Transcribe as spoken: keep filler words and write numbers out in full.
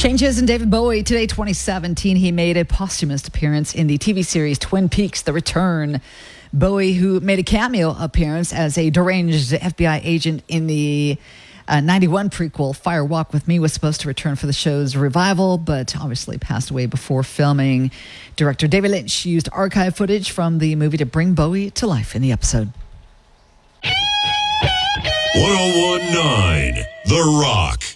Changes in David Bowie. Today, twenty seventeen, he made a posthumous appearance in the T V series Twin Peaks: The Return. Bowie, who made a cameo appearance as a deranged F B I agent in the uh, ninety-one prequel Fire Walk With Me, was supposed to return for the show's revival, but obviously passed away before filming. Director David Lynch used archive footage from the movie to bring Bowie to life in the episode. one oh one point nine The Rock.